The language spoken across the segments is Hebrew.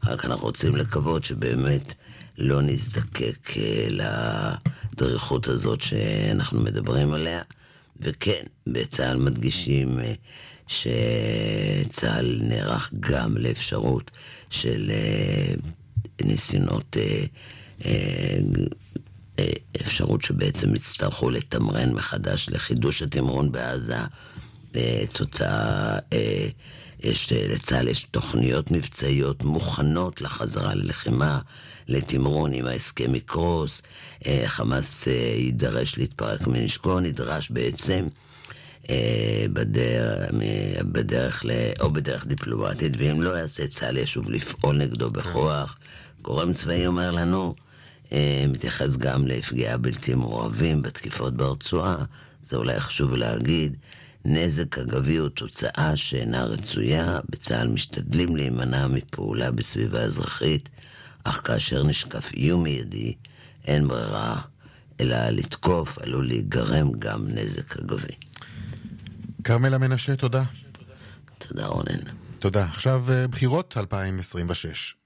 רק אנחנו רוצים לקוות שבאמת לא נזדקק לדריכות הזאת שאנחנו מדברים עליה, וכן, בצה"ל מדגישים שצה"ל נערך גם לאפשרות של ניסיונות, אפשרות שבעצם יצטרכו לתמרן מחדש לחידוש התמרון בעזה. תוצאה, לצה"ל יש תוכניות מבצעיות מוכנות לחזרה ללחימה, לתמרון עם ההסכם יקרוס, חמאס יידרש להתפרק מנשקו, נדרש בעצם בדרך דיפלומטית, ואם לא יעשה צה"ל ישוב לפעול נגדו בכוח. גורם צבאי אומר לנו, מתייחס גם לפגיעה בלתי מעורבים בתקיפות ברצועה. זה אולי חשוב להגיד, נזק אגבי הוא תוצאה שאינה רצויה. בצה"ל משתדלים להימנע מפעולה בסביבה אזרחית, אך כאשר נשקף איום מיידי, אין ברירה אלא לתקוף, עלול להיגרם גם נזק אגבי. כרמלה מנשה, תודה. תודה רונן. תודה. עכשיו בחירות 2026.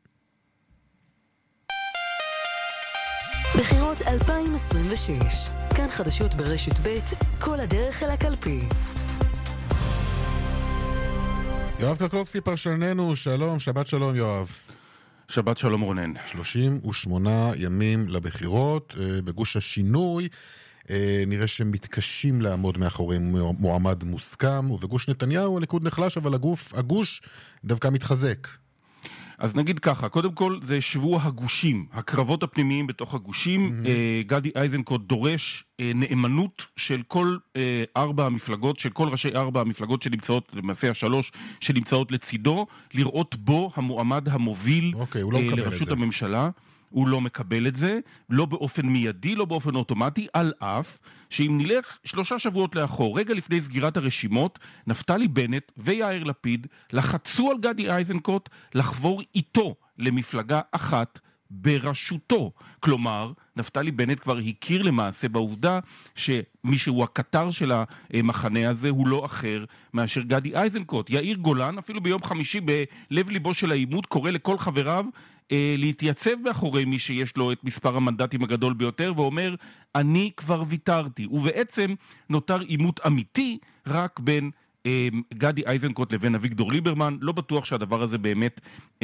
בחירות 2026. כאן חדשות ברשת ב', כל הדרך אל הקלפי. יואב קרקובסקי פרשננו, שלום, שבת שלום יואב. שבת שלום רונן. 38 ימים לבחירות, בגוש השינוי, נראה שהם מתקשים לעמוד מאחורי מועמד מוסכם, ובגוש נתניהו הליכוד נחלש, אבל הגוש דווקא מתחזק. אז נגיד ככה, קודם כל זה שבוע הגושים, הקרבות הפנימיים בתוך הגושים. גדי איזנקוט דורש נאמנות של כל ארבע המפלגות, של כל ראשי ארבע המפלגות שנמצאות, למעשה השלוש שנמצאות לצידו, לראות בו המועמד המוביל לראשות הממשלה. הוא לא מקבל את זה, לא באופן מיידי, לא באופן אוטומטי, על אף שאם נלך 3 שבועות לאחור, רגע לפני סגירת הרשימות, נפתלי בנט ויאיר לפיד לחצו על גדי איזנקוט לחבור איתו למפלגה אחת בראשותו. כלומר, נפתלי בנט כבר הכיר למעשה בעובדה שמי שהוא הקטר של המחנה הזה הוא לא אחר מאשר גדי איזנקוט. יאיר גולן, אפילו ביום חמישי בלב ליבו של העימות, קורא לכל חבריו להתייצב מאחורי מי שיש לו את מספר המנדטים הגדול ביותר, ואומר, אני כבר ויתרתי. ובעצם נותר עימות אמיתי רק בין גדי איזנקוט לבין אביגדור ליברמן. לא בטוח שהדבר הזה באמת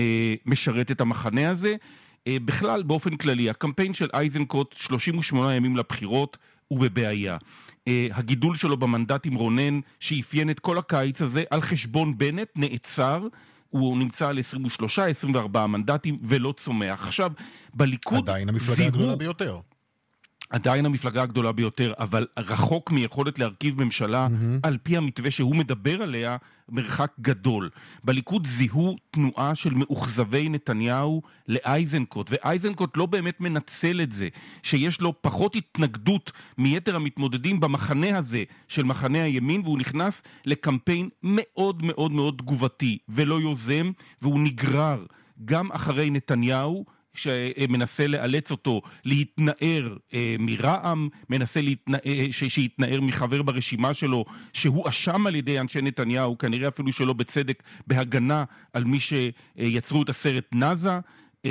משרת את המחנה הזה. בכלל, באופן כללי, הקמפיין של איזנקוט, 38 ימים לבחירות, הוא בבעיה. הגידול שלו במנדטים רונן, שאפיין את כל הקיץ הזה, על חשבון בנט, נעצר. הוא נמצא על 23-24 מנדטים ולא צומח. עכשיו, בליכוד עדיין המפלגה הגדולה ביותר. עדיין המפלגה הגדולה ביותר, אבל רחוק מיכולת להרכיב ממשלה על פי המתווה שהוא מדבר עליה, מרחק גדול. בליכוד זיהו תנועה של מאוכזבי נתניהו לאייזנקוט, ואייזנקוט לא באמת מנצל את זה, שיש לו פחות התנגדות מיתר המתמודדים במחנה הזה של מחנה הימין, והוא נכנס לקמפיין מאוד מאוד מאוד תגובתי ולא יוזם, והוא נגרר גם אחרי נתניהו, שמנסה לאלץ אותו להתנער מרעם, מנסה שיתנער מחבר ברשימה שלו, שהוא אשם על ידי אנשי נתניהו, כנראה אפילו שלא בצדק, בהגנה על מי שיצרו את הסרט נאזה,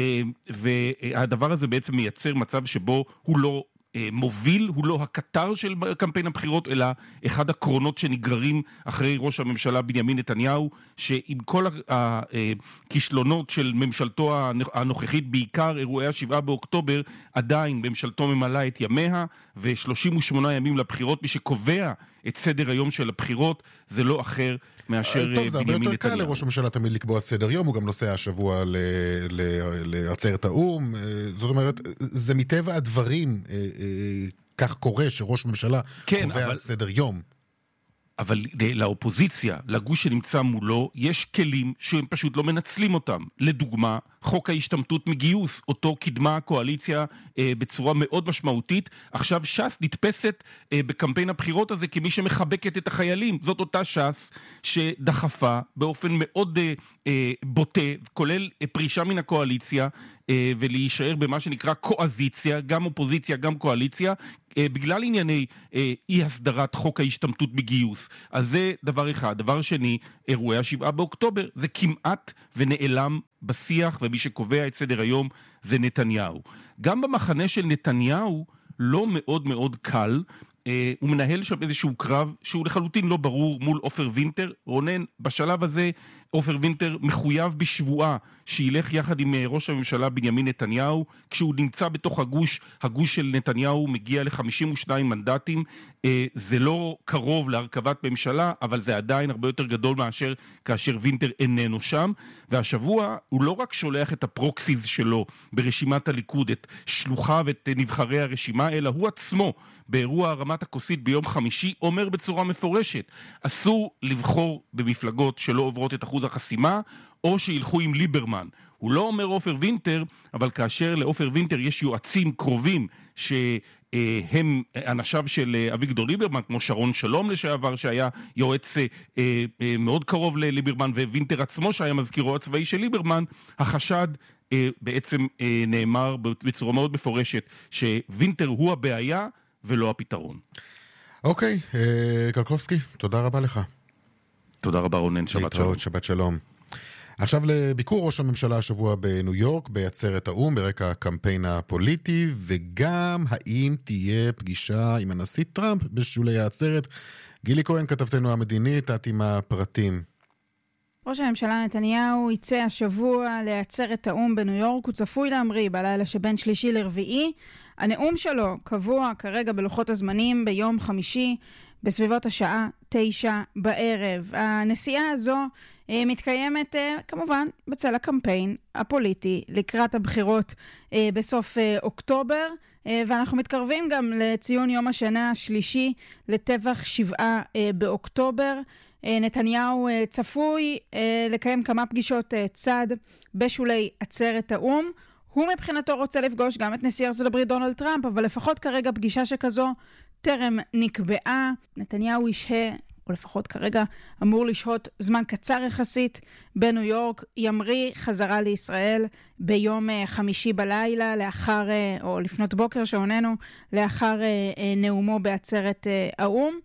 והדבר הזה בעצם מייצר מצב שבו הוא לא מוביל, הוא לא הקטר של קמפיין הבחירות, אלא אחד הקרונות שנגררים אחרי ראש הממשלה בנימין נתניהו, שעם כל הכישלונות של ממשלתו הנוכחית, בעיקר אירועי 7 באוקטובר, עדיין ממשלתו ממלא את ימיה, ו38 ימים לבחירות, מי שקובע את סדר היום של הבחירות, זה לא אחר מאשר בנימין נתניהו. טוב, זה הרבה יותר קל לראש הממשלה תמיד לקבוע סדר יום, הוא גם נוסע השבוע לעצרת האו"ם, זאת אומרת, זה מטבע הדברים, כך קורה שראש ממשלה קובע סדר יום. אבל לאופוזיציה, לגוש שנמצא מולו, יש כלים שהם פשוט לא מנצלים אותם. לדוגמה, חוק ההשתמטות מגיוס, אותו קידמה הקואליציה בצורה מאוד משמעותית. עכשיו ש"ס נתפסת בקמפיין הבחירות הזה כמי שמחבקת את החיילים. זאת אותה ש"ס שדחפה באופן מאוד בוטה, כולל פרישה מן הקואליציה, ולהישאר במה שנקרא קואזיציה, גם אופוזיציה, גם קואליציה, בגלל ענייני אי הסדרת חוק ההשתמטות בגיוס. אז זה דבר אחד. דבר שני, אירועי 7 באוקטובר, זה כמעט ונעלם בשיח, ומי שקובע את סדר היום זה נתניהו. גם במחנה של נתניהו לא מאוד מאוד קל, הוא מנהל שם איזשהו קרב שהוא לחלוטין לא ברור מול עופר וינטר. רונן, בשלב הזה עופר וינטר מחויב בשבועה שילך יחד עם ראש הממשלה בנימין נתניהו. כשהוא נמצא בתוך הגוש של נתניהו מגיע ל-52 מנדטים. זה לא קרוב להרכבת ממשלה, אבל זה עדיין הרבה יותר גדול מאשר כאשר וינטר איננו שם. והשבוע הוא לא רק שולח את הפרוקסיז שלו ברשימת הליכוד, את שלוחיו, את נבחרי הרשימה, אלא הוא עצמו באירוע הרמת הכוסית ביום חמישי אומר בצורה מפורשת, אסור לבחור במפלגות שלא עוברות את אחוז החסימה, או שילכו עם ליברמן. הוא לא אומר עופר וינטר, אבל כאשר לעופר וינטר יש יועצים קרובים שהם אנשיו של אביגדור ליברמן, כמו שרון שלום לשעבר, שהיה יועץ מאוד קרוב לליברמן, ווינטר עצמו שהיה מזכירו הצבאי של ליברמן, החשד בעצם נאמר בצורה מאוד מפורשת שווינטר הוא הבעיה ולא הפתרון. אוקיי, קרקובסקי, תודה רבה לך. תודה רבה רונן, שבת שלום. שבת שלום. עכשיו לביקור ראש הממשלה השבוע בניו יורק, בעצרת האום, ברקע הקמפיין הפוליטי, וגם האם תהיה פגישה עם הנשיא טראמפ בשולי העצרת. גילי כהן, כתבתנו המדינית, את עם הפרטים. ראש הממשלה נתניהו יצא השבוע לעצרת האום בניו יורק, הוא צפוי להמריא בלילה שבין שלישי לרביעי. הנאום שלו קבוע כרגע בלוחות הזמנים ביום חמישי, בסביבות השעה 9 בערב. הנסיעה הזו מתקיימת כמובן בצל הקמפיין הפוליטי לקראת הבחירות בסוף אוקטובר, ואנחנו מתקרבים גם לציון יום השנה השלישי לטבח 7 באוקטובר. נתניהו צפוי לקיים כמה פגישות צד בשולי עצרת האום. הוא מבחינתו רוצה לפגוש גם את נשיא ארצות הברית דונלד טראמפ, אבל לפחות כרגע פגישה שכזו טרם נקבעה. נתניהו ישהה, או לפחות כרגע אמור לשהות זמן קצר יחסית בניו יורק, ימריא חזרה לישראל ביום חמישי בלילה, לאחר, או לפנות בוקר שעוננו, לאחר נאומו בעצרת האום.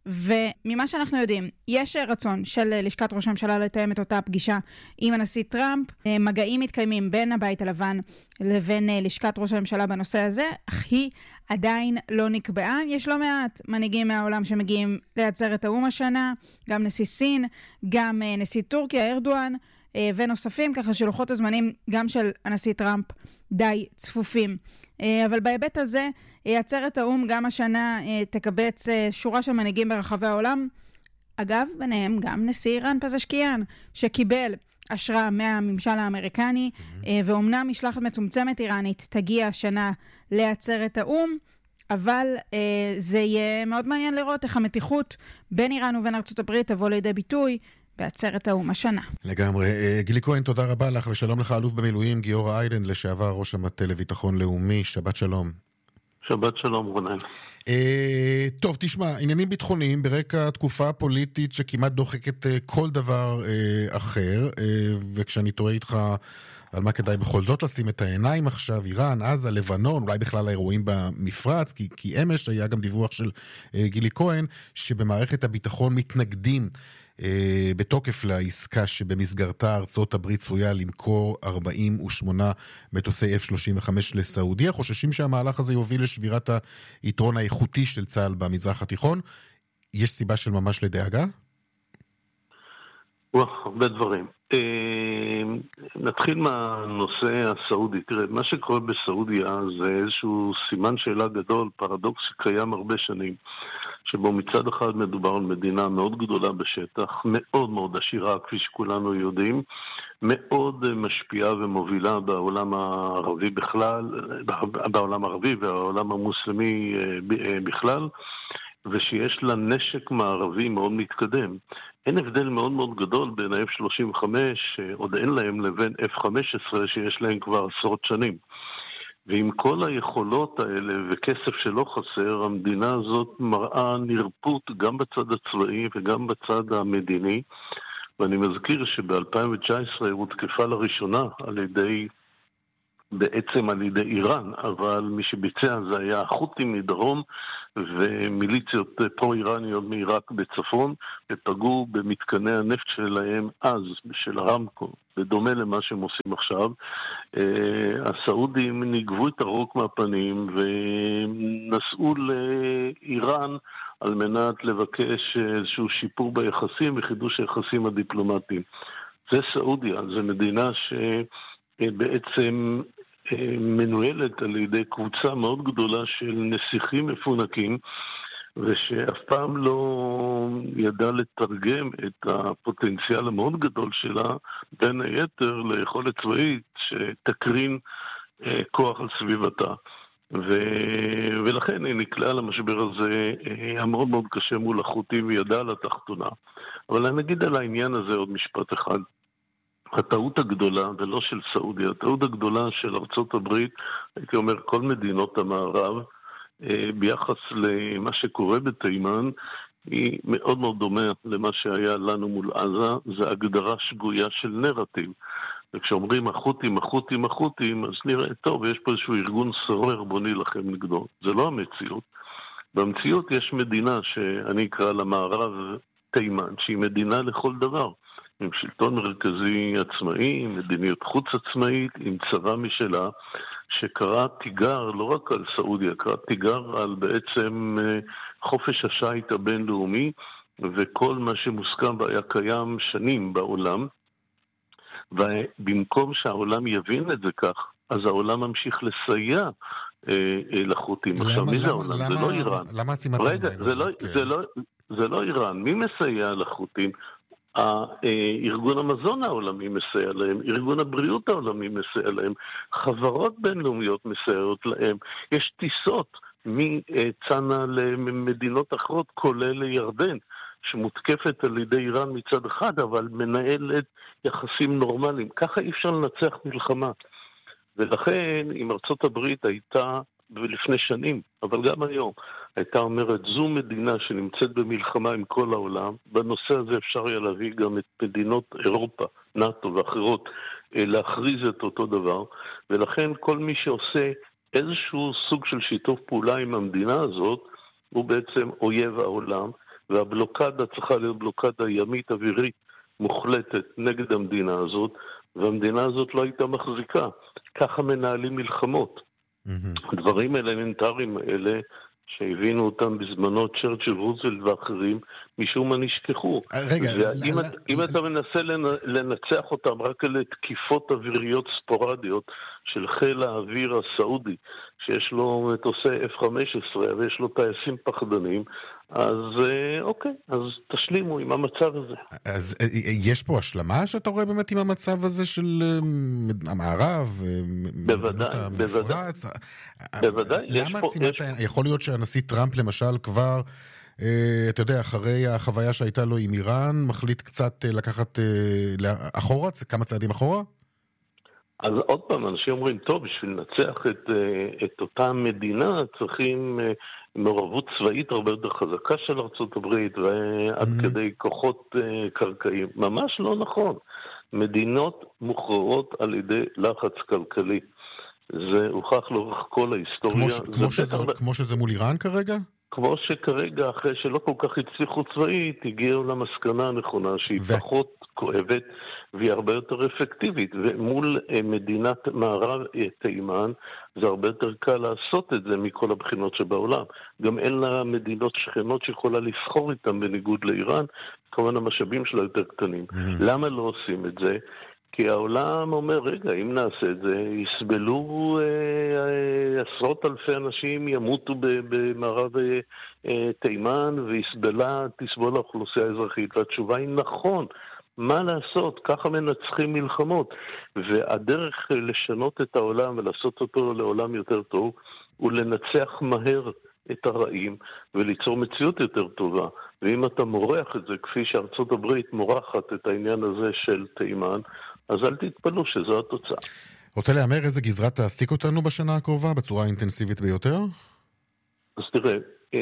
וממה שאנחנו יודעים, יש רצון של לשכת ראש הממשלה לתאם את אותה פגישה עם הנשיא טראמפ. מגעים מתקיימים בין הבית הלבן לבין לשכת ראש הממשלה בנושא הזה, אך היא עדיין לא נקבעה. יש לא מעט מנהיגים מהעולם שמגיעים לעצרת האום השנה, גם נשיא סין, גם נשיא טורקיה, ארדואן, ונוספים, ככה שלוחות הזמנים גם של הנשיא טראמפ די צפופים. אבל בהיבט הזה, עצרת האום גם השנה תקבץ שורה של מנהיגים ברחבי העולם. אגב, ביניהם גם נשיא איראן פזשקיאן, שקיבל השראה מהממשל האמריקני, ואומנם משלחת מצומצמת איראנית תגיע השנה לעצרת האום, אבל זה יהיה מאוד מעניין לראות איך המתיחות בין איראן ובין ארצות הברית תבוא לידי ביטוי בעצרת האום השנה. לגמרי. גילי כהן, תודה רבה לך, ושלום לך, אלוף במילואים גיורא איילנד, לשעבר ראש המטה לביטחון לאומי. שבת שלום. שבת שלום רונן. טוב, תשמע, עניינים ביטחוניים ברקע תקופה פוליטית שכמעט דוחקת כל דבר אחר, וכשאני תוהה איתך על מה כדאי בכל זאת לשים את העיניים עכשיו, איראן, עזה, לבנון, אולי בכלל האירועים במפרץ, כי אמש היה גם דיווח של גילי כהן, שבמערכת הביטחון מתנגדים בתוקף לעסקה שבמסגרתה ארצות הברית צפויה למכור 48 מטוסי F-35 לסעודיה. חוששים שהמהלך הזה יוביל לשבירת היתרון האיכותי של צה"ל במזרח התיכון. יש סיבה של ממש לדאגה? הרבה דברים. נתחיל מהנושא הסעודי. תראה, מה שקורה בסעודיה זה איזשהו סימן שאלה גדול, פרדוקס שקיים הרבה שנים, שבו מצד אחד מדובר על מדינה מאוד גדולה בשטח, מאוד מאוד עשירה, כפי שכולנו יודעים, מאוד משפיעה ומובילה בעולם הערבי בכלל, בעולם הערבי והעולם המוסלמי בכלל, ושיש לה נשק מערבי מאוד מתקדם. אין הבדל מאוד מאוד גדול בין ה-F-35, עוד אין להם, לבין F-15 שיש להם כבר עשרות שנים. ועם כל היכולות האלה וכסף שלא חסר, המדינה הזאת מראה נרפות גם בצד הצבאי וגם בצד המדיני. ואני מזכיר שב-2019 הותקפה לראשונה על ידי בעצם על ידי איראן, אבל מי שביצע זה היה החות'ים מדרום ומיליציות פרו-איראניות מעיראק בצפון, ופגעו במתקני הנפט שלהם אז, של הרמקו, בדומה למה שהם עושים עכשיו. הסעודים ניגבו את הרוק מהפנים ונסעו לאיראן על מנת לבקש איזשהו שיפור ביחסים וחידוש היחסים הדיפלומטיים. זה סעודיה, זו מדינה שבעצם מנוהלת על ידי קבוצה מאוד גדולה של נסיכים מפונקים, ושאף פעם לא ידע לתרגם את הפוטנציאל המאוד גדול שלה, בין היתר ליכולת צבאית שתקרין כוח על סביבתה. ולכן היא נקלעה למשבר הזה המאוד מאוד קשה מול החות'ים וידעה על התחתונה. אבל אני אגיד על העניין הזה עוד משפט אחד. הטעות הגדולה, ולא של סעודיה, הטעות הגדולה של ארצות הברית, הייתי אומר כל מדינות המערב, ביחס למה שקורה בתימן, היא מאוד מאוד דומה למה שהיה לנו מול עזה, זה הגדרה שגויה של נרטיב. וכשאומרים החות'ים, החות'ים, החות'ים, אז נראה, טוב, יש פה איזשהו ארגון סורר, בוא נילחם נגדו. זה לא המציאות. במציאות יש מדינה שאני אקרא למערב תימן, שהיא מדינה לכל דבר. עם שלטון מרכזי עצמאי, עם מדיניות חוץ עצמאית, עם צבא משלה, שקרא תיגר, לא רק על סעודיה, קרא תיגר על בעצם חופש השייט הבינלאומי, וכל מה שמוסכם היה קיים שנים בעולם, ובמקום שהעולם יבין את זה כך, אז העולם ממשיך לסייע לחות'ים. עכשיו, מי זה העולם? זה לא איראן. למה עצימת רגע, העיניים? זה לא איראן. מי מסייע לחות'ים? ארגון המזון העולמי מסייע להם, ארגון הבריאות העולמי מסייע להם, חברות בינלאומיות מסייעות להם, יש טיסות מצנע למדינות אחרות, כולל לירדן, שמותקפת על ידי איראן מצד אחד, אבל מנהלת יחסים נורמליים. ככה אי אפשר לנצח מלחמה. ולכן, אם ארצות הברית הייתה, ולפני שנים, אבל גם היום, הייתה אומרת, זו מדינה שנמצאת במלחמה עם כל העולם, בנושא הזה אפשר היה להביא גם את מדינות אירופה, נאטו ואחרות, להכריז את אותו דבר, ולכן כל מי שעושה איזשהו סוג של שיתוף פעולה עם המדינה הזאת, הוא בעצם אויב העולם, והבלוקדה צריכה להיות בלוקדה ימית אווירית מוחלטת נגד המדינה הזאת, והמדינה הזאת לא הייתה מחזיקה. ככה מנהלים מלחמות. הדברים האלמנטריים האלה, שהבינו אותם בזמנו צ'רצ'יל, רוזוולט ואחרים, משום מה נשכחו. אם אתה מנסה לנצח אותם רק על תקיפות אוויריות ספורדיות של חיל האוויר הסעודי, שיש לו מטוסי F-15 ויש לו טייסים פחדנים, אז אוקיי, אז תשלימו עם המצב הזה. אז יש פה השלמה שאתה רואה באמת עם המצב הזה של המערב, מדינות המפרץ? בוודאי. למה עצימת העין? יכול להיות שהנשיא טראמפ למשל כבר, אתה יודע, אחרי החוויה שהייתה לו עם איראן, מחליט קצת לקחת אחורה, כמה צעדים אחורה? אז עוד פעם, אנשים אומרים, טוב, בשביל לנצח את אותה מדינה צריכים מעורבות צבאית הרבה יותר חזקה של ארצות הברית, ועד כדי כוחות קרקעיים. ממש לא נכון. מדינות מוכרעות על ידי לחץ כלכלי. זה הוכח לאורך כל ההיסטוריה. כמו שזה מול איראן כרגע? כמו שכרגע, אחרי שלא כל כך הצליחו צבאית, הגיעו למסקנה הנכונה שהיא פחות כואבת והיא הרבה יותר אפקטיבית. ומול מדינת מערב תימן, זה הרבה יותר קל לעשות את זה מכל הבחינות שבעולם. גם אין לה מדינות שכנות שיכולה לסחור איתן בניגוד לאיראן, כמובן המשאבים שלה יותר קטנים. למה לא עושים את זה? כי העולם אומר, רגע, אם נעשה את זה, יסבלו עשרות אלפי אנשים, ימותו במערב תימן, תסבול האוכלוסייה האזרחית. והתשובה היא נכון. מה לעשות? ככה מנצחים מלחמות. והדרך לשנות את העולם ולעשות אותו לעולם יותר טוב, הוא לנצח מהר את הרעים וליצור מציאות יותר טובה. ואם אתה מורח את זה, כפי שארצות הברית מורחת את העניין הזה של תימן, אז אל תתפלו שזו התוצאה. רוצה לאמר איזה גזרה תעסיק אותנו בשנה הקרובה בצורה אינטנסיבית ביותר? אז תראה,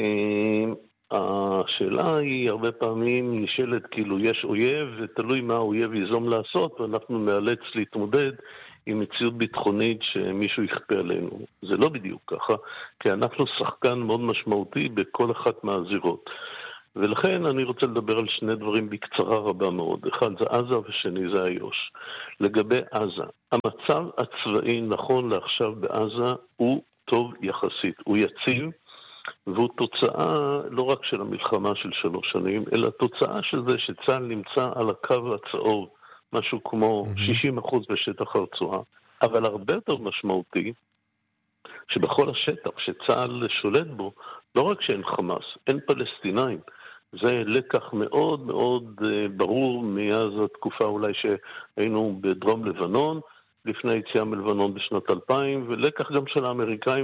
השאלה היא הרבה פעמים נשאלת כאילו יש אויב ותלוי מה האויב ייזום לעשות, ואנחנו נאלץ להתמודד עם מציאות ביטחונית שמישהו יכפה עלינו. זה לא בדיוק ככה, כי אנחנו שחקן מאוד משמעותי בכל אחת מהזירות. ולכן אני רוצה לדבר על שני דברים בקצרה רבה מאוד. אחד זה עזה ושני זה איו"ש. לגבי עזה, המצב הצבאי נכון לעכשיו בעזה הוא טוב יחסית, הוא יציב, והוא תוצאה לא רק של המלחמה של 3 שנים, אלא תוצאה של זה שצה"ל נמצא על הקו הצהוב, משהו כמו 60% בשטח הרצועה. אבל הרבה יותר משמעותי, שבכל השטח שצה"ל שולט בו, לא רק שאין חמאס, אין פלסטינאים. זה לקח מאוד מאוד ברור מאז התקופה אולי שהיינו בדרום לבנון, לפני היציאה מלבנון בשנת 2000, ולקח גם של האמריקאים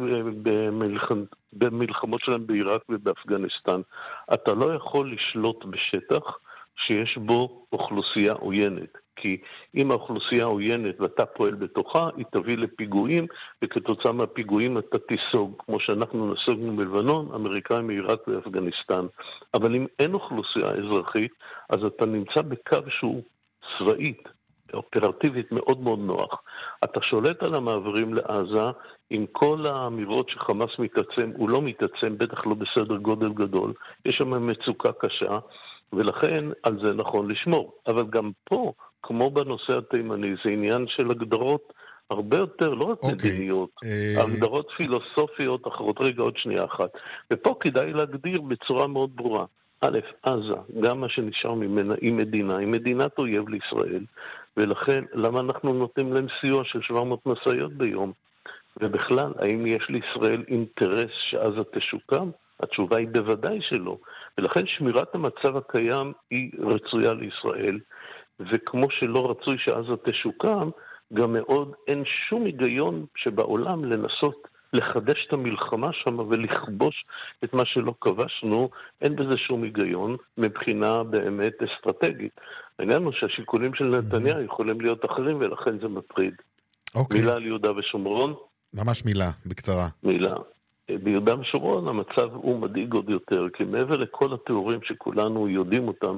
במלחמות שלהם בעיראק ובאפגניסטן. אתה לא יכול לשלוט בשטח שיש בו אוכלוסייה עוינת. כי אם האוכלוסייה עוינת ואתה פועל בתוכה, היא תביא לפיגועים, וכתוצאה מהפיגועים אתה תיסוג, כמו שאנחנו נסוגנו בלבנון, אמריקאים מעיראק ואפגניסטן. אבל אם אין אוכלוסייה אזרחית, אז אתה נמצא בקו שהוא צבאית, אופרטיבית מאוד מאוד נוח. אתה שולט על המעברים לעזה, עם כל האמירות שחמאס מתעצם, הוא לא מתעצם, בטח לא בסדר גודל גדול, יש שם מצוקה קשה, ולכן על זה נכון לשמור. אבל גם פה, כמו בנושא התימני, זה עניין של הגדרות הרבה יותר, לא רק מדיניות, הגדרות פילוסופיות אחרות. רגע, עוד שנייה אחת. ופה כדאי להגדיר בצורה מאוד ברורה. א', עזה, גם מה שנשאר ממנה, היא מדינת אויב לישראל, ולכן למה אנחנו נותנים להם סיוע של 700 משאיות ביום? ובכלל, האם יש לישראל אינטרס שעזה תשוקם? התשובה היא בוודאי שלא. ולכן שמירת המצב הקיים היא רצויה לישראל, וכמו שלא רצוי שעזה תשוקם, גם מאוד אין שום היגיון שבעולם לנסות לחדש את המלחמה שם ולכבוש את מה שלא כבשנו, אין בזה שום היגיון מבחינה באמת אסטרטגית. העניין הוא שהשיקולים של נתניה יכולים להיות אחרים, ולכן זה מטריד. מילה על יהודה ושומרון. ממש מילה, בקצרה. מילה. ביהודה ושומרון המצב הוא מדאיג עוד יותר, כי מעבר לכל התיאורים שכולנו יודעים אותם,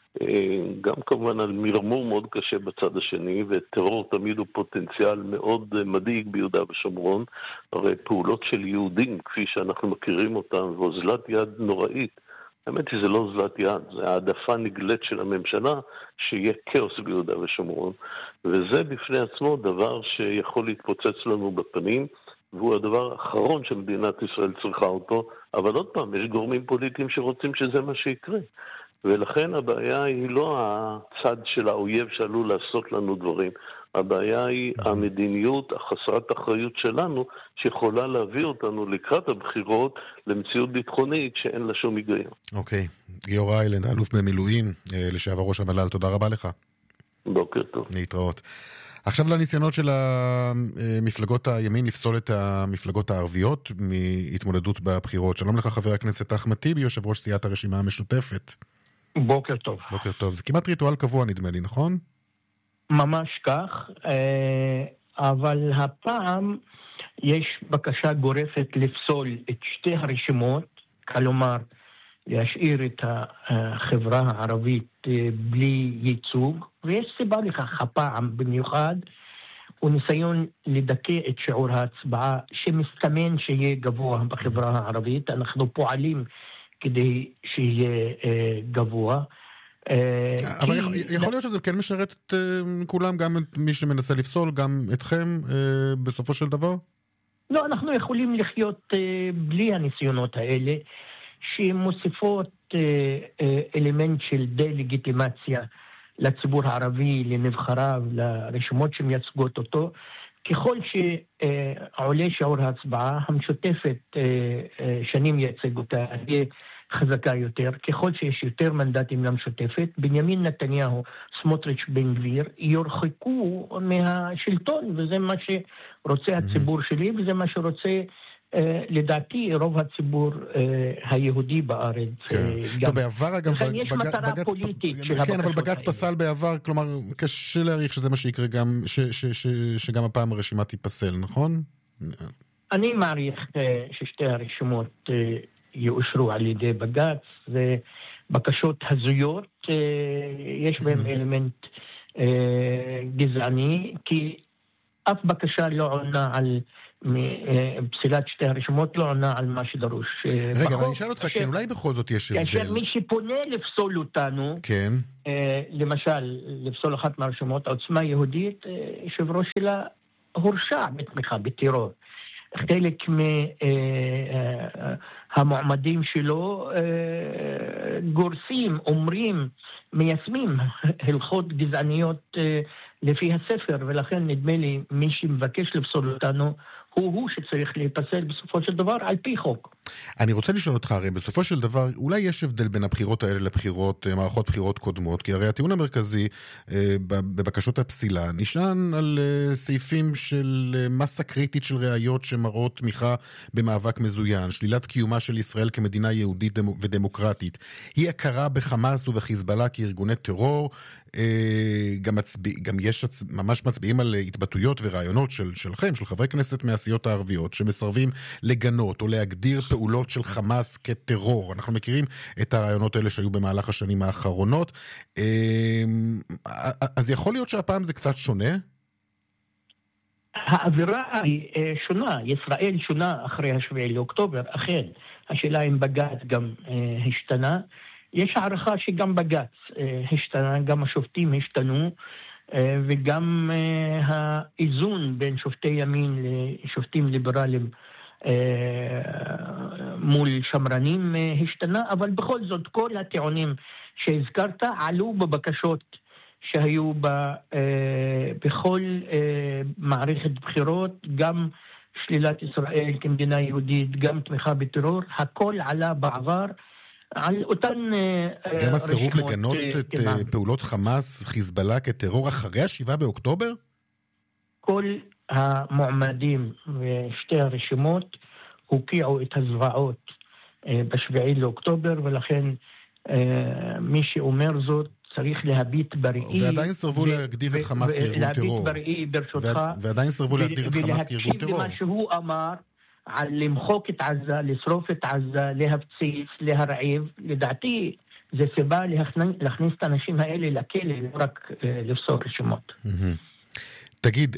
גם כמובן על מרמור מאוד קשה בצד השני, וטרור תמיד הוא פוטנציאל מאוד מדאיג ביהודה ושומרון, הרי פעולות של יהודים כפי שאנחנו מכירים אותם, ואוזלת יד נוראית, האמת היא זה לא אוזלת יד, זה העדפה נגלית של הממשלה שיהיה כאוס ביהודה ושומרון, וזה בפני עצמו דבר שיכול להתפוצץ לנו בפנים, והוא הדבר האחרון שמדינת ישראל צריכה אותו, אבל עוד פעם, יש גורמים פוליטיים שרוצים שזה מה שיקרה. ולכן הבעיה היא לא הצד של האויב שעלול לעשות לנו דברים. הבעיה היא המדיניות החסרת אחריות שלנו, שיכולה להביא אותנו לקראת הבחירות למציאות ביטחונית שאין לה שום היגיון. אוקיי. גיורא איילנד, אלוף במילואים, לשעבר ראש המל"ל, תודה רבה לך. בוקר טוב. להתראות. עכשיו לניסיונות של מפלגות הימין לפסול את המפלגות הערביות מהתמודדות בבחירות. שלום לך חבר הכנסת אחמד טיבי, יושב ראש סיעת הרשימה המשותפת. בוקר טוב. בוקר טוב. זה כמעט ריטואל קבוע נדמה לי, נכון? ממש כך, אבל הפעם יש בקשה גורפת לפסול את שתי הרשימות, כלומר להשאיר את החברה הערבית בלי ייצוג, ויש סיבה לכך הפעם במיוחד, הוא ניסיון לדכא את שיעור ההצבעה שמסתמן שיהיה גבוה בחברה הערבית. אנחנו פועלים כדי שיהיה גבוה. אבל יכול להיות שזה כן משרת את כולם, גם את מי שמנסה לפסול, גם אתכם בסופו של דבר? לא, אנחנו יכולים לחיות בלי הניסיונות האלה, שמוסיפות אלמנט של דה-לגיטימציה לציבור הערבי, לנבחריו, לרשימות שמייצגות אותו. ככל שעולה שיעור ההצבעה, המשותפת שנים ייצג אותה, יהיה חזקה יותר. ככל שיש יותר מנדטים למשותפת, בנימין נתניהו, סמוטריץ' בן גביר, יורחקו מהשלטון, וזה מה שרוצה הציבור שלי, וזה מה שרוצה לדעתי רוב הציבור היהודי בארץ. טוב, בעבר אגב, יש מטרה פוליטית של כן, אבל בג"ץ פסל בעבר, כלומר קשה להעריך שזה מה שיקרה גם, שגם הפעם הרשימה תיפסל, נכון? אני מעריך ששתי הרשימות יאושרו על ידי בג"ץ, זה בקשות הזויות, יש בהם אלמנט גזעני, כי אף בקשה לא עונה על פסילת שתי הרשימות, לא עונה על מה שדרוש. רגע, אבל אני אשאל אותך, כן, אולי בכל זאת יש הבדל. כאשר מי שפונה לפסול אותנו, כן. למשל, לפסול אחת מהרשימות, עוצמה יהודית, יושב ראש שלה הורשע בתמיכה בטרור. חלק מהמועמדים שלו גורסים, אומרים, מיישמים הלכות גזעניות לפי הספר, ולכן נדמה לי מי שמבקש לפסול אותנו הוא שצריך להיפסל בסופו של דבר על פי חוק. אני רוצה לשאול אותך, הרי בסופו של דבר, אולי יש הבדל בין הבחירות האלה לבחירות, מערכות בחירות קודמות, כי הרי הטיעון המרכזי בבקשות הפסילה נשען על סעיפים של מסה קריטית של ראיות שמראות תמיכה במאבק מזוין, שלילת קיומה של ישראל כמדינה יהודית ודמוקרטית. היא הכרה בחמאס ובחיזבאללה כארגוני טרור, גם יש ממש מצביעים על התבטאויות ורעיונות שלכם, של חברי כנסת מהסיעות הערביות, שמסרבים לגנות או להגדיר פעולות של חמאס כטרור. אנחנו מכירים את הרעיונות האלה שהיו במהלך השנים האחרונות. אז יכול להיות שהפעם זה קצת שונה? האווירה היא שונה. ישראל שונה אחרי השביעי לאוקטובר, אכן. השאלה אם בג"ץ גם השתנה. יש הערכה שגם בג"ץ השתנה, גם השופטים השתנו, וגם האיזון בין שופטי ימין לשופטים ליברליים מול שמרנים השתנה, אבל בכל זאת כל הטיעונים שהזכרת עלו בבקשות שהיו בכל מערכת בחירות, גם שלילת ישראל כמדינה יהודית, גם תמיכה בטרור, הכל עלה בעבר על אותן גם הסירוב לגנות את פעולות חמאס, חיזבאללה כטרור אחרי 7 באוקטובר? כל המועמדים ושתי הרשימות הוקיעו את הזוועות בשביעי לאוקטובר, ולכן מי שאומר זאת צריך להביט בראי. ועדיין סרבו להגדיר את חמאס כארגון טרור. להביט בראי ברשותך. ועדיין סרבו להגדיר את חמאס כארגון טרור. ולהקשיב למה שהוא אמר על למחוק את עזה, לשרוף את עזה, להפציץ, להרעיב. לדעתי זה סיבה להכניס את האנשים האלה לכלא, לא רק לפסול רשימות. תגיד,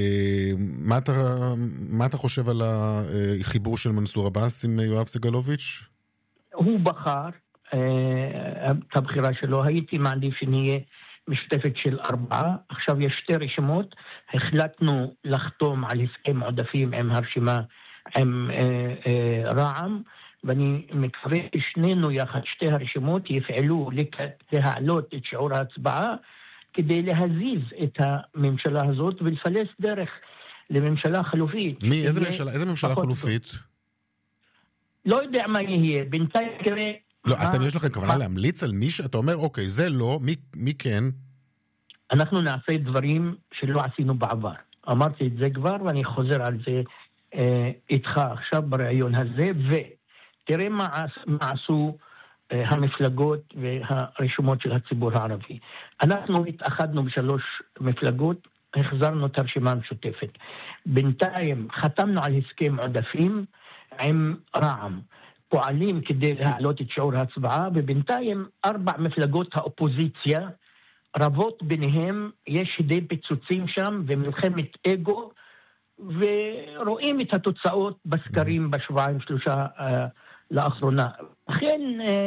מה אתה חושב על החיבור של מנסור עבאס עם יואב סגלוביץ'? הוא בחר את הבחירה שלו. הייתי מעדיף שנהיה משותפת של 4. עכשיו יש 2 רשימות. החלטנו לחתום על הסכם עודפים עם הרשימה, עם רע"מ, ואני מקווה ששנינו יחד, 2 הרשימות, יפעלו להעלות את שיעור ההצבעה, כדי להזיז את הממשלה הזאת ולפלס דרך לממשלה חלופית. איזה ממשלה חלופית? לא יודע מה יהיה. בינתיים תראה... לא, יש לכם כוונה להמליץ על מי שאתה אומר, אוקיי, זה לא, מי כן? אנחנו נעשה דברים שלא עשינו בעבר. אמרתי את זה כבר, ואני חוזר על זה איתך עכשיו ברעיון הזה, ותראה מה עשו המפלגות והרשימות של הציבור הערבי. אנחנו התאחדנו ב3 מפלגות, החזרנו את הרשימה המשותפת. בינתיים חתמנו על הסכם עודפים עם רע"מ. פועלים כדי להעלות את שיעור ההצבעה, ובינתיים 4 מפלגות האופוזיציה רבות ביניהם, יש די פיצוצים שם ומלחמת אגו, ורואים את התוצאות בסקרים בשבועיים-3 לאחרונה. לכן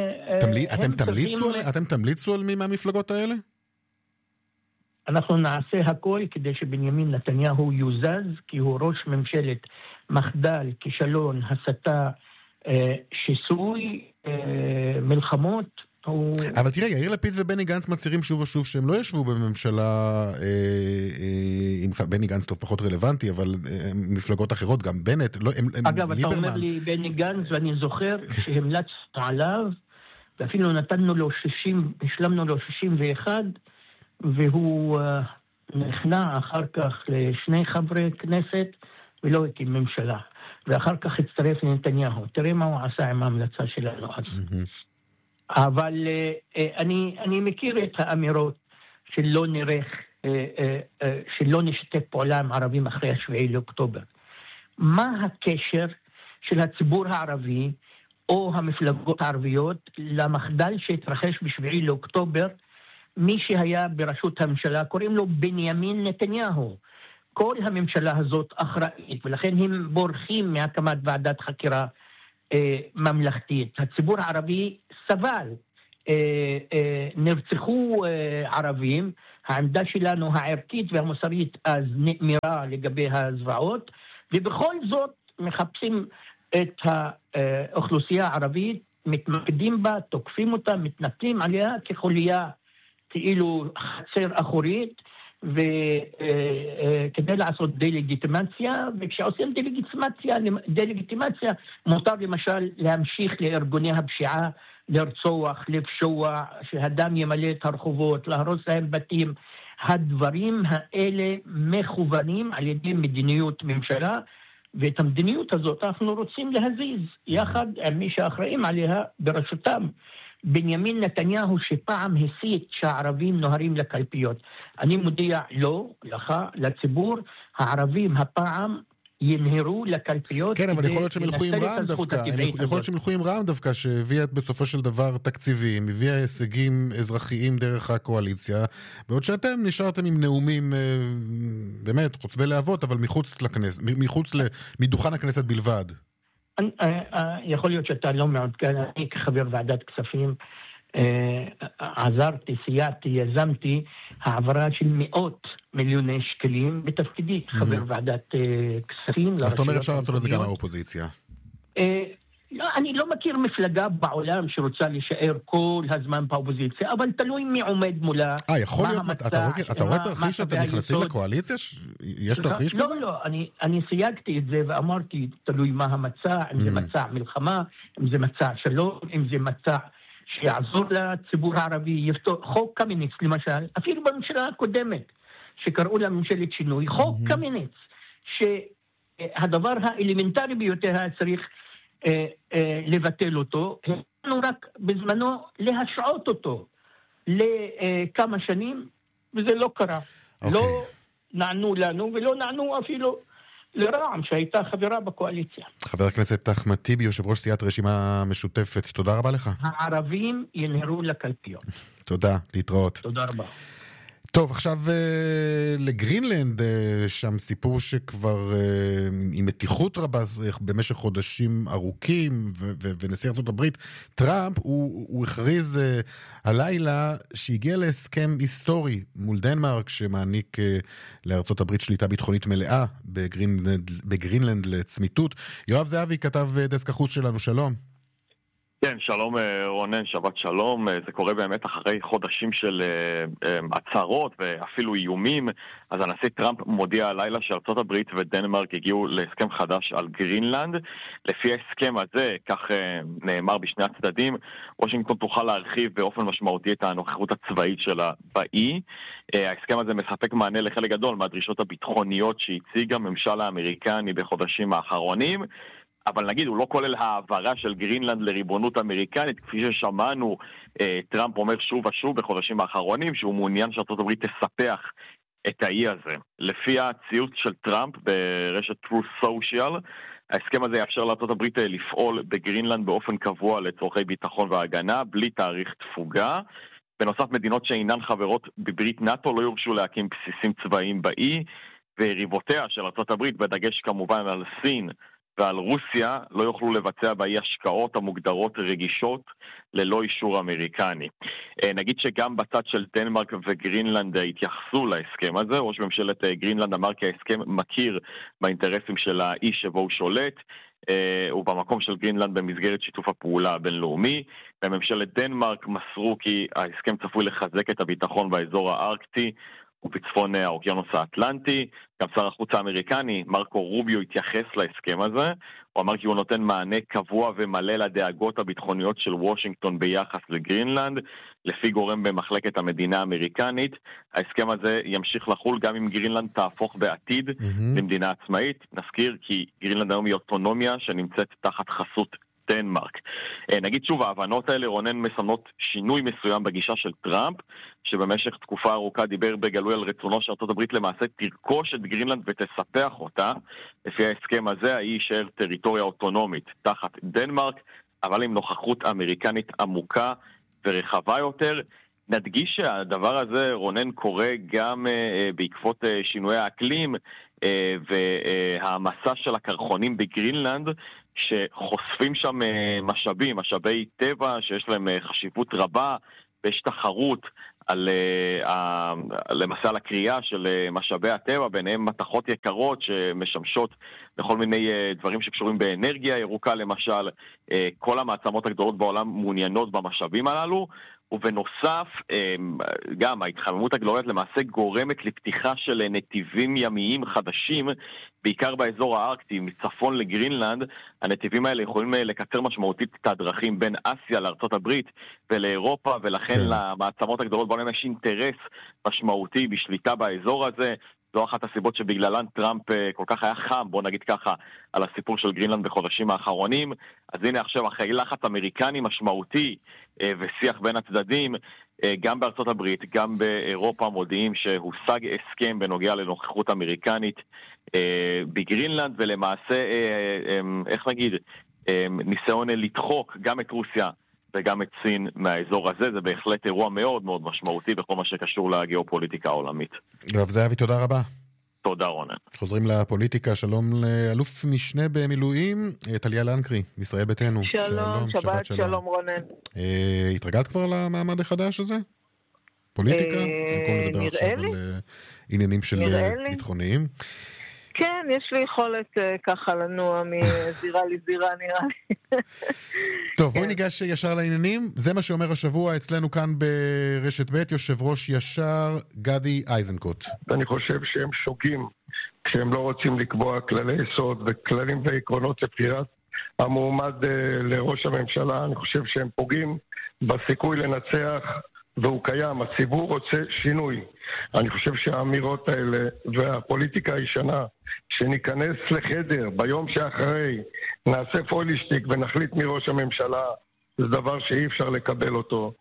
אתם תמליצו על מי מהמפלגות האלה? אנחנו נעשה הכל כדי שבנימין נתניהו יוזז, כי הוא ראש ממשלת מחדל, כישלון, הסתה, שיסוי, מלחמות. אבל תראה, יאיר לפיד ובני גנץ מצהירים שוב ושוב שהם לא ישבו בממשלה עם בני גנץ טוב פחות רלוונטי, אבל מפלגות אחרות, גם בנט, אגב, אתה אומר לי בני גנץ, ואני זוכר שהמלצנו עליו, ואפילו נתנו לו 60, השלמנו לו 61, והוא נכנע אחר כך ל2 חברי כנסת, ולא הקים ממשלה. ואחר כך הצטרף לנתניהו. תראה מה הוא עשה עם ההמלצה שלנו אז. אבל אני מכיר את האמירות שלא שלא נשתף פעולה עם ערבים אחרי 7 לאוקטובר. מה הקשר של הציבור הערבי או המפלגות הערביות למחדל שהתרחש ב7 לאוקטובר? מי שהיה בראשות הממשלה קוראים לו בנימין נתניהו. כל הממשלה הזאת אחראית, ולכן הם בורחים מהקמת ועדת חקירה ממלכתית. הציבור הערבי סבל, נרצחו ערבים, העמדה שלנו הערכית והמוסרית אז נאמרה לגבי הזוועות, ובכל זאת מחפשים את האוכלוסייה הערבית, מתמקדים בה, תוקפים אותה, מתנפלים עליה כחוליה כאילו חצר אחורית, וכדי לעשות דלגיטימציה, וכשעושים דלגיטימציה מותר למשל להמשיך לארגוני הפשיעה, לרצוח, לפשוע, שהדם ימלא את הרחובות, להרוס להם בתים. הדברים האלה מכוונים על ידי מדיניות ממשלה, ואת המדיניות הזאת אנחנו רוצים להזיז, יחד עם מי שאחראים עליה בראשותם. בנימין נתניהו שפעם הסית שהערבים נוהרים לקלפיות. אני מודיע לו, לך, לציבור, הערבים הפעם ינהרו לקלפיות. כן, אבל יכול להיות שהם ילכו עם רע"מ דווקא. יכול להיות שהם ילכו עם רע"מ דווקא, שהביאה בסופו של דבר תקציבים, הביאה הישגים אזרחיים דרך הקואליציה, בעוד שאתם נשארתם עם נאומים באמת חוצבי להבות, אבל מחוץ מדוכן הכנסת בלבד. יכול להיות שאתה לא מעודכן, אני כחבר ועדת כספים עזרתי, סייעתי, יזמתי העברה של מאות מיליוני שקלים בתפקידי כחבר ועדת כספים. אז אתה אומר אפשר לעשות את זה גם האופוזיציה? לא, אני לא מכיר מפלגה בעולם שרוצה להישאר כל הזמן באופוזיציה, אבל תלוי מי עומד מולה. יכול להיות, אתה רואה תרחיש שאתם נכנסים לקואליציה? יש תרחיש כזה? לא, אני סייגתי את זה ואמרתי, תלוי מה המצע, אם זה מצע מלחמה, אם זה מצע שלום, אם זה מצע שיעזור לציבור הערבי, יפתור חוק קמיניץ למשל, אפילו בממשלה הקודמת, שקראו לה ממשלת שינוי, חוק קמיניץ, שהדבר האלמנטרי ביותר היה צריך לבטל אותו, אנחנו רק בזמנו להשעות אותו לכמה שנים, וזה לא קרה. לא נענו לנו ולא נענו אפילו לרע"מ שהייתה חברה בקואליציה. חבר הכנסת אחמד טיבי, יושב ראש סיעת רשימה משותפת, תודה רבה לך. הערבים ינהרו לקלפיות. תודה, להתראות. תודה רבה. טוב, עכשיו לגרינלנד, שם סיפור שכבר עם מתיחות רבה במשך חודשים ארוכים, ונשיא ארצות הברית טראמפ, הוא הכריז הלילה שהגיע להסכם היסטורי מול דנמרק, שמעניק לארצות הברית שליטה ביטחונית מלאה בגרינלנד לצמיתות. יואב זהבי, כתב דסק החוץ שלנו, שלום. כן, שלום רונן, שבת שלום. זה קורה באמת אחרי חודשים של הצהרות ואפילו איומים. אז הנשיא טראמפ מודיע הלילה שארצות הברית ודנמרק הגיעו להסכם חדש על גרינלנד. לפי ההסכם הזה, כך נאמר בשני הצדדים, וושינגטון תוכל להרחיב באופן משמעותי את הנוכחות הצבאית שלה באי. ההסכם הזה מספק מענה לחלק גדול מהדרישות הביטחוניות שהציג הממשל האמריקני בחודשים האחרונים. אבל נגיד, הוא לא כולל העברה של גרינלנד לריבונות אמריקנית, כפי ששמענו, טראמפ אומר שוב ושוב בחודשים האחרונים, שהוא מעוניין שארצות הברית תספח את האי הזה. לפי הציוץ של טראמפ ברשת Truth Social, ההסכם הזה יאפשר לארצות הברית לפעול בגרינלנד באופן קבוע לצורכי ביטחון והגנה, בלי תאריך תפוגה. בנוסף, מדינות שאינן חברות בברית נאטו לא יורשו להקים בסיסים צבאיים באי, ויריבותיה של ארצות הברית, בדגש כמובן על סין, ועל רוסיה לא יוכלו לבצע באי השקעות המוגדרות רגישות ללא אישור אמריקני. נגיד שגם בצד של דנמרק וגרינלנד התייחסו להסכם הזה. ראש ממשלת גרינלנד אמר כי ההסכם מכיר באינטרסים של האי שבו הוא שולט, ובמקום של גרינלנד במסגרת שיתוף הפעולה הבינלאומי. בממשלת דנמרק מסרו כי ההסכם צפוי לחזק את הביטחון באזור הארקטי ובצפון האוקיינוס האטלנטי. גם שר החוץ האמריקני, מרקו רוביו, התייחס להסכם הזה. הוא אמר כי הוא נותן מענה קבוע ומלא לדאגות הביטחוניות של וושינגטון ביחס לגרינלנד. לפי גורם במחלקת המדינה האמריקנית, ההסכם הזה ימשיך לחול גם אם גרינלנד תהפוך בעתיד למדינה עצמאית. נזכיר כי גרינלנד היום היא אוטונומיה שנמצאת תחת חסות דנמרק. נגיד שוב, ההבנות האלה, רונן, מסמנות שינוי מסוים בגישה של טראמפ, שבמשך תקופה ארוכה דיבר בגלוי על רצונו שארצות הברית למעשה תרכוש את גרינלנד ותספח אותה. לפי ההסכם הזה, היא יישאר טריטוריה אוטונומית תחת דנמרק, אבל עם נוכחות אמריקנית עמוקה ורחבה יותר. נדגיש שהדבר הזה, רונן, קורה גם בעקבות שינויי האקלים והמסע של הקרחונים בגרינלנד, שחושפים שם משאבי טבע שיש להם חשיבות רבה, ויש תחרות למעשה על הקריאה של משאבי הטבע, ביניהם מתכות יקרות שמשמשות לכל מיני דברים שקשורים באנרגיה ירוקה למשל. כל המעצמות הגדולות בעולם מעוניינות במשאבים הללו, ובנוסף גם ההתחממות הגלובלית למעשה גורמת לפתיחה של נתיבים ימיים חדשים, בעיקר באזור הארקטי, מצפון לגרינלנד. הנתיבים האלה יכולים לקצר משמעותית את הדרכים בין אסיה לארצות הברית ולאירופה, ולכן למעצמות הגדולות בעולם יש אינטרס משמעותי בשליטה באזור הזה. זו אחת הסיבות שבגללן טראמפ כל כך היה חם, בוא נגיד ככה, על הסיפור של גרינלנד בחודשים האחרונים. אז הנה עכשיו, אחרי לחץ אמריקני משמעותי ושיח בין הצדדים, גם בארצות הברית, גם באירופה, מודיעים שהושג הסכם בנוגע לנוכחות אמריקנית בגרינלנד, ולמעשה, איך נגיד, ניסיון לדחוק גם את רוסיה וגם את סין מהאזור הזה. זה בהחלט אירוע מאוד מאוד משמעותי בכל מה שקשור לגיאופוליטיקה העולמית. רב זהבי, תודה רבה. תודה, רונן. חוזרים לפוליטיקה. שלום לאלוף משנה במילואים, טליה לנקרי, ישראל ביתנו. שלום, שבת שלום רונן. התרגלת כבר למעמד החדש הזה? פוליטיקה? במקום לדבר עכשיו על עניינים של ביטחוניים. כן, יש לי יכולת ככה לנוע מזירה לזירה, נראה לי. טוב, בואי ניגש ישר לעניינים. זה מה שאומר השבוע אצלנו כאן ברשת ב' יושב ראש ישר גדי איזנקוט. אני חושב שהם שוגים כשהם לא רוצים לקבוע כללי יסוד וכללים ועקרונות לבחירת המועמד לראש הממשלה. אני חושב שהם פוגעים בסיכוי לנצח, והוא קיים. הציבור רוצה שינוי. אני חושב שהאמירות האלה והפוליטיקה הישנה, שניכנס לחדר ביום שאחרי, נעשה פוילישטיק ונחליט מראש הממשלה, זה דבר שאי אפשר לקבל אותו.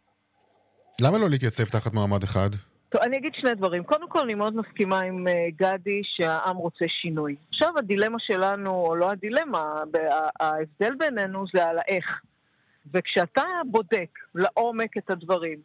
למה לא להתייצב תחת מועמד אחד? טוב, אני אגיד שני דברים. קודם כל, אני מאוד מסכימה עם גדי שהעם רוצה שינוי. עכשיו, הדילמה שלנו, או לא הדילמה, ההבדל בינינו זה על האיך. וכשאתה בודק לעומק את הדברים,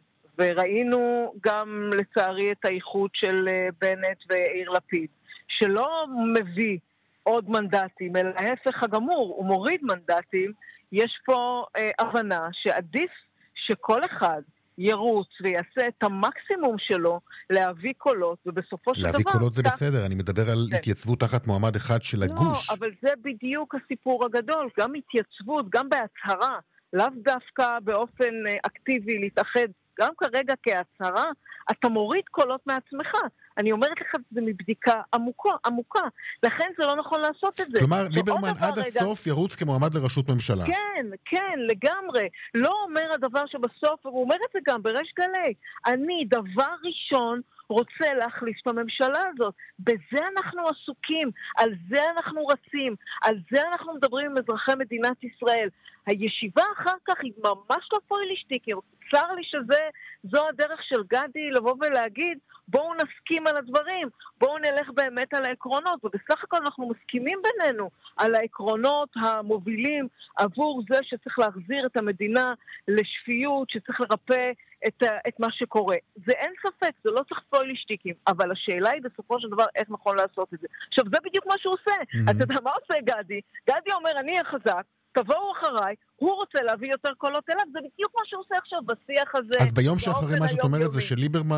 וראינו גם לצערי את האיחוד של בנט ויאיר לפיד, שלא מביא עוד מנדטים, אלא ההפך הגמור, הוא מוריד מנדטים. יש פה הבנה שעדיף שכל אחד ירוץ ויעשה את המקסימום שלו להביא קולות, ובסופו של דבר... להביא קולות זה בסדר, אני מדבר על התייצבות תחת מועמד אחד של הגוש. לא, אבל זה בדיוק הסיפור הגדול, גם התייצבות, גם בהצהרה, לאו דווקא באופן אקטיבי להתאחד, גם כרגע כהצהרה, אתה מוריד קולות מעצמך. אני אומרת לך, זה מבדיקה עמוקה. לכן זה לא נכון לעשות את זה. כלומר, ליברמן עד הסוף ירוץ כמועמד לראשות ממשלה. כן, לגמרי. לא אומר הדבר שבסוף, הוא אומר את זה גם בריש גלי. אני, דבר ראשון, רוצה להחליף את הממשלה הזאת. בזה אנחנו עסוקים, על זה אנחנו רצים, על זה אנחנו מדברים עם אזרחי מדינת ישראל. הישיבה אחר כך היא ממש לא פוילישטיקים. צר לי שזו הדרך של גדי לבוא ולהגיד, בואו נסכים על הדברים, בואו נלך באמת על העקרונות, ובסך הכל אנחנו מסכימים בינינו על העקרונות המובילים עבור זה שצריך להחזיר את המדינה לשפיות, שצריך לרפא את מה שקורה. זה אין ספק, זה לא צריך פוילישטיקים, אבל השאלה היא בסופו של דבר איך נכון לעשות את זה. עכשיו, זה בדיוק מה שהוא עושה. אתה יודע מה עושה גדי? גדי אומר, אני אהיה חזק, תבואו אחריי, הוא רוצה להביא יותר קולות אליו, זה בדיוק מה שהוא עושה עכשיו בשיח הזה. אז ביום שאחרי מה שאת אומרת זה שליברמן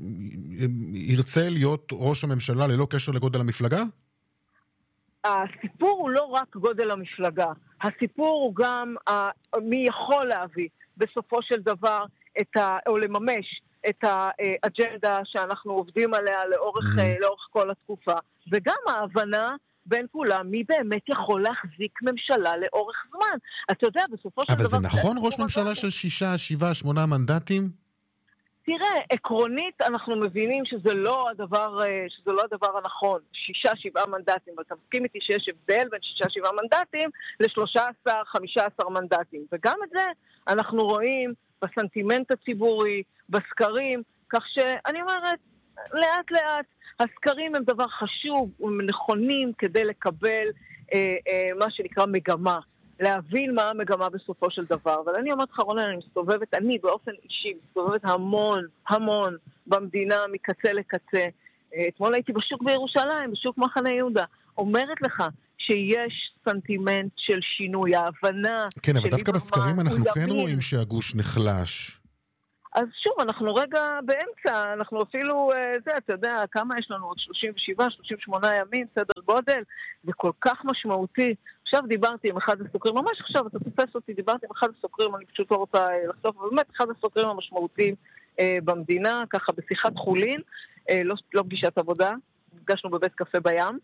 ירצה להיות ראש הממשלה ללא קשר לגודל המפלגה? הסיפור הוא לא רק גודל המפלגה, הסיפור הוא גם מי יכול להביא בסופו של דבר או לממש את האג'נדה שאנחנו עובדים עליה לאורך כל התקופה, וגם ההבנה בין כולם, מי באמת יכול להחזיק ממשלה לאורך זמן. אתה יודע, בסופו של דבר... אבל זה נכון ראש ממשלה של 6, 7, 8 מנדטים? תראה, עקרונית אנחנו מבינים שזה לא הדבר הנכון. 6, 7 מנדטים, ואתה מסכים איתי שיש הבדל בין 6, 7 מנדטים ל-13, 15 מנדטים. וגם את זה אנחנו רואים בסנטימנט הציבורי, בסקרים, כך שאני אומרת, לאט לאט, הסקרים הם דבר חשוב, הם נכונים כדי לקבל מה שנקרא מגמה. להבין מה המגמה בסופו של דבר. אבל אני אומרת לך, רונן, אני באופן אישי מסתובבת המון במדינה מקצה לקצה. אתמול הייתי בשוק בירושלים, בשוק מחנה יהודה. אומרת לך שיש סנטימנט של שינוי, ההבנה... כן, אבל דווקא בסקרים אנחנו כן רואים שהגוש נחלש. אז שוב, אנחנו רגע באמצע, אנחנו אפילו, אתה יודע, כמה יש לנו? עוד 37, 38 ימים, סדר גודל, זה כל כך משמעותי. עכשיו דיברתי עם אחד הסוקרים, ממש עכשיו, אתה תופס אותי, דיברתי עם אחד הסוקרים, אני פשוט לא רוצה לחשוף, אבל באמת אחד הסוקרים המשמעותיים במדינה, ככה בשיחת חולין, לא פגישת עבודה, נפגשנו בבית קפה בים,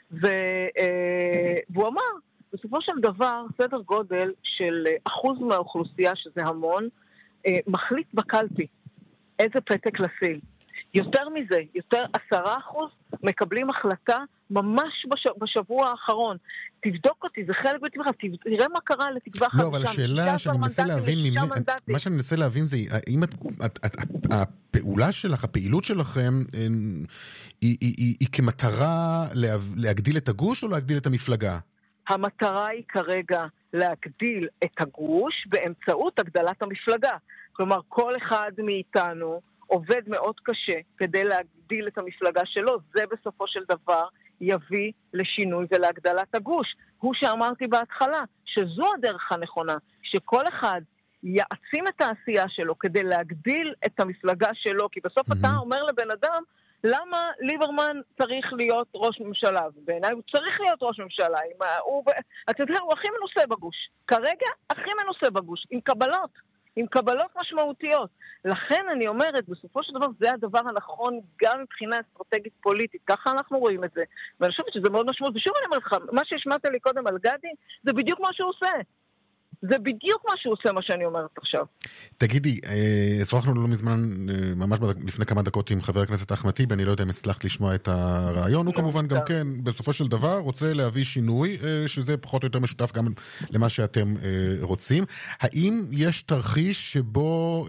והוא אמר, בסופו של דבר, סדר גודל של אחוז מהאוכלוסייה, שזה המון, מחליט בקלפי איזה פתק לשים. יותר מזה, 10% מקבלים החלטה ממש בשבוע האחרון. תבדוק אותי, זה חלק בתקווה, תראה מה קרה לתקווה חדשה. לא, אבל השאלה שאני מנסה להבין, מה שאני מנסה להבין זה, האם הפעולה שלך, הפעילות שלכם, היא כמטרה להגדיל את הגוש או להגדיל את המפלגה? המטרה היא כרגע להגדיל את הגוש באמצעות הגדלת המפלגה. כלומר, כל אחד מאיתנו עובד מאוד קשה כדי להגדיל את המפלגה שלו. זה בסופו של דבר יביא לשינוי ולהגדלת הגוש. הוא שאמרתי בהתחלה, שזו הדרך הנכונה, שכל אחד יעצים את העשייה שלו כדי להגדיל את המפלגה שלו, כי בסוף אתה אומר לבן אדם, למה ליברמן צריך להיות ראש ממשלה? בעיניי הוא צריך להיות ראש ממשלה. אתה יודע, הוא הכי מנוסה בגוש. כרגע הכי מנוסה בגוש, עם קבלות משמעותיות. לכן אני אומרת, בסופו של דבר זה הדבר הנכון גם מבחינה אסטרטגית פוליטית. ככה אנחנו רואים את זה. ואני חושבת שזה מאוד משמעות. ושוב אני אומרת לך, מה שהשמעת לי קודם על גדי, זה בדיוק מה שהוא עושה. זה בדיוק מה שהוא עושה, מה שאני אומרת עכשיו. תגידי, שוחחנו לא מזמן, ממש לפני כמה דקות עם חבר הכנסת אחמד טיבי, אני לא יודע אם הצלחת לשמוע את הרעיון, הוא כמובן גם כן, בסופו של דבר, רוצה להביא שינוי, שזה פחות או יותר משותף גם למה שאתם רוצים. האם יש תרחיש שבו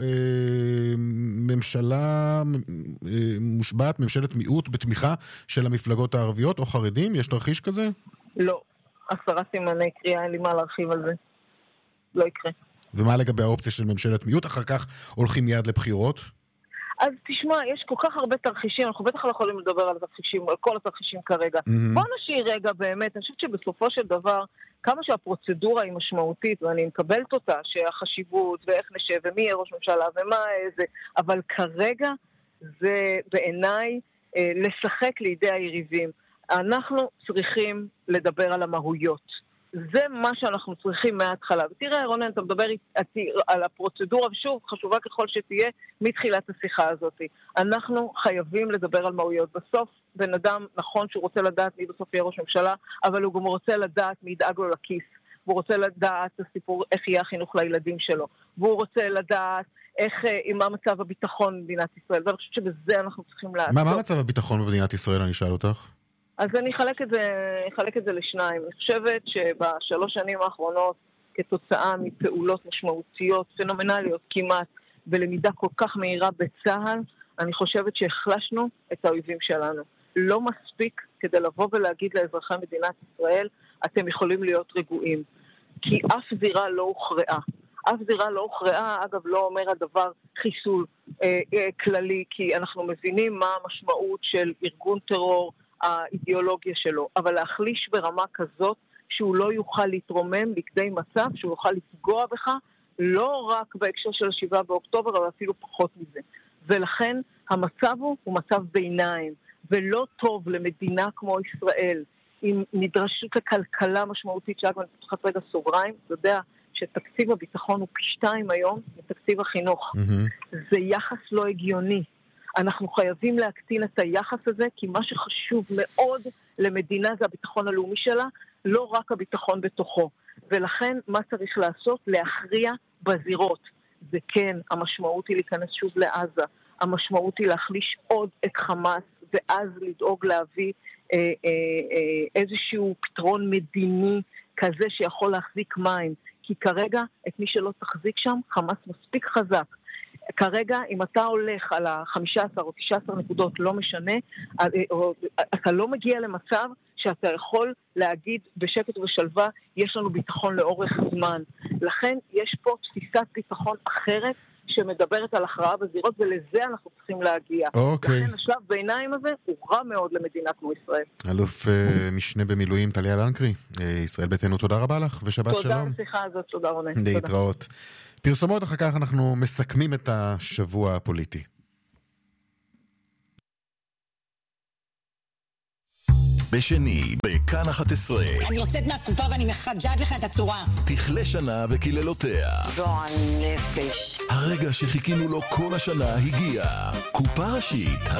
ממשלה מושבעת, ממשלת מיעוט בתמיכה של המפלגות הערביות או חרדים? יש תרחיש כזה? לא. 10 סימני קריאה, אין לי מה להרחיב על זה. לא יקרה. ומה לגבי האופציה של ממשלת מיעוט? אחר כך הולכים מיד לבחירות? אז תשמע, יש כל כך הרבה תרחישים, אנחנו בטח לא יכולים לדבר על התרחישים, על כל התרחישים כרגע. בוא נשאיר רגע באמת, אני חושבת שבסופו של דבר, כמה שהפרוצדורה היא משמעותית, ואני מקבלת אותה, שהחשיבות ואיך נשב, ומי יהיה ראש ממשלה ומה איזה, אבל כרגע זה בעיניי לשחק לידי היריבים. אנחנו צריכים לדבר על המהויות. זה מה שאנחנו צריכים מההתחלה. ותראה, רונן, אתה מדבר על הפרוצדורה, ושוב, חשובה ככל שתהיה, מתחילת השיחה הזאת. אנחנו חייבים לדבר על מהויות. בסוף, בן אדם, נכון שהוא רוצה לדעת מי בסוף יהיה ראש ממשלה, אבל הוא גם רוצה לדעת מי ידאג לו לכיס. והוא רוצה לדעת את הסיפור, איך יהיה החינוך לילדים שלו. והוא רוצה לדעת מה מצב הביטחון במדינת ישראל. ואני חושבת שבזה אנחנו צריכים לעשות. מה מצב הביטחון במדינת ישראל, אני אשאל אותך? אז אני אחלק את זה לשניים. אני חושבת שב3 שנים האחרונות, כתוצאה מפעולות משמעותיות, פנומנליות כמעט, ולמידה כל כך מהירה בצה"ל, אני חושבת שהחלשנו את האויבים שלנו. לא מספיק כדי לבוא ולהגיד לאזרחי מדינת ישראל, אתם יכולים להיות רגועים. כי אף זירה לא הוכרעה. אף זירה לא הוכרעה, אגב, לא אומר הדבר חיסול כללי, כי אנחנו מבינים מה המשמעות של ארגון טרור, האידיאולוגיה שלו, אבל להחליש ברמה כזאת שהוא לא יוכל להתרומם לכדי מצב שהוא יוכל לפגוע בך, לא רק בהקשר של 7 באוקטובר, אבל אפילו פחות מזה. ולכן המצב הוא מצב ביניים, ולא טוב למדינה כמו ישראל, עם נדרשות לכלכלה משמעותית, שאגב אני פותחת רגע סוגריים, אתה יודע שתקציב הביטחון הוא פי 2 היום מתקציב החינוך. זה יחס לא הגיוני. אנחנו חייבים להקטין את היחס הזה, כי מה שחשוב מאוד למדינה זה הביטחון הלאומי שלה, לא רק הביטחון בתוכו. ולכן מה צריך לעשות? להכריע בזירות. זה כן, המשמעות היא להיכנס שוב לעזה, המשמעות היא להחליש עוד את חמאס, ואז לדאוג להביא איזשהו פתרון מדיני כזה שיכול להחזיק מים. כי כרגע את מי שלא תחזיק שם, חמאס מספיק חזק. כרגע, אם אתה הולך על ה-15 או 19 נקודות, לא משנה, אתה לא מגיע למצב שאתה יכול להגיד בשקט ובשלווה, יש לנו ביטחון לאורך זמן. לכן יש פה תפיסת ביטחון אחרת שמדברת על הכרעה בזירות, ולזה אנחנו צריכים להגיע. אוקיי. לכן השלב ביניים הזה הוא רע מאוד למדינה כמו ישראל. אלוף משנה במילואים טליה לנקרי, ישראל ביתנו, תודה רבה לך, ושבת שלום. תודה בשיחה הזאת, תודה רונן. להתראות. פרסומות, אחר כך אנחנו מסכמים את השבוע הפוליטי. בשני, בכאן 11. אני יוצאת מהקופה ואני מחג'ת לך את הצורה. תכלה שנה וקיללותיה. גועל נפש. הרגע שחיכינו לו כל השנה הגיע. קופה ראשית,